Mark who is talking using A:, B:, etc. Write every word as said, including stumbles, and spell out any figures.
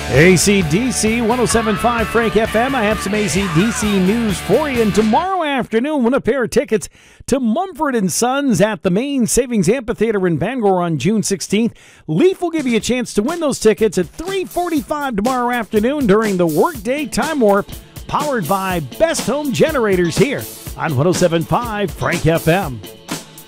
A: A C D C one oh seven point five Frank F M. I have some A C D C news for you. And tomorrow afternoon, win a pair of tickets to Mumford and Sons at the Main Savings Amphitheater in Bangor on June sixteenth. Leaf will give you a chance to win those tickets at three forty-five tomorrow afternoon during the Workday Time Warp, powered by Best Home Generators here on one oh seven point five Frank F M.